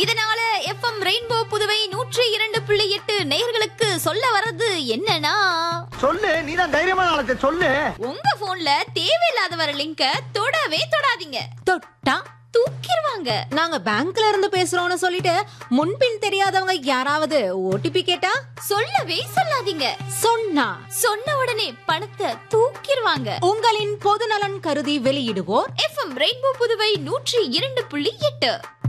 இதனால FM rainbow Puduvai 102.8 நேயர்களுக்கு சொல்ல வர்றது என்னன்னா, சொல்லு, நீதான் தைரியமான ஆளத்தை சொல்லு. உங்க போன்ல தேவையில்லாத வர லிங்க தொடவே தொடாதீங்க. தொட்டா தூக்கிடுவாங்க. நாங்க பேங்க்ல இருந்து பேசுறோம்னு சொல்லிட்டு முன்பின் தெரியாதவங்க யாராவது ஓடிபி கேட்டா சொல்லவே சொல்லாதீங்க. சொன்ன உடனே பணத்தை தூக்கிடுவாங்க. உங்களின் பொது நலன் கருதி வெளியிடுவோர் FM ரெயின்போ புதுவை 102.8.